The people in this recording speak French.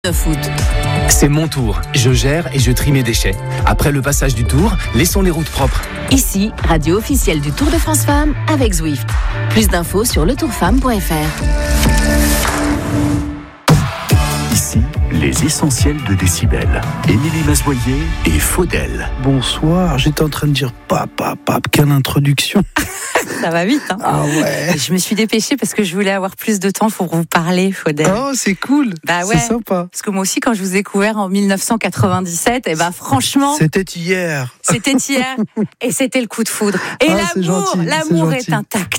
9 août. C'est mon tour, je gère et je trie mes déchets. Après le passage du tour, laissons les routes propres. Ici, radio officielle du Tour de France Femmes avec Zwift. Plus d'infos sur letourfemme.fr. Ici, les essentiels de Décibel. Émilie Masboyer et Faudel. Bonsoir, j'étais en train de dire papa, quelle introduction. Ça va vite, hein. Ah ouais. Je me suis dépêchée parce que je voulais avoir plus de temps pour vous parler, Faudel. Oh, c'est cool. Bah ouais. C'est sympa. Parce que moi aussi, quand je vous ai découvert en 1997, franchement. C'était hier. C'était hier. Et c'était le coup de foudre. Et c'est gentil, l'amour c'est est gentil. intact.